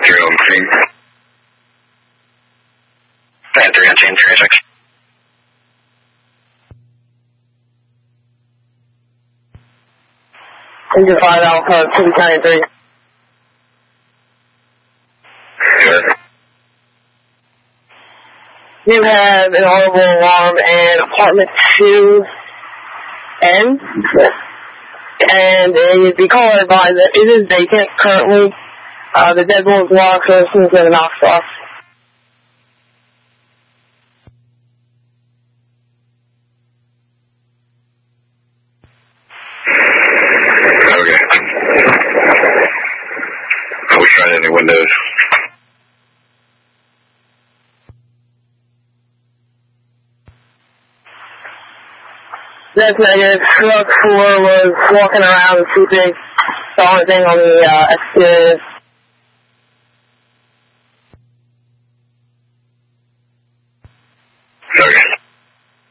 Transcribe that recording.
3 on scene. 3 on scene, 306. Engine 5 Alpha, City County 3. Sure. You have an audible alarm in apartment 2N, and you'd be called advised that it is vacant currently. The deadbolt is locked, so as soon as it knocks off. Okay. Are we trying any windows? That's negative. Truck 4 was walking around and sleeping. Saw anything on the exterior.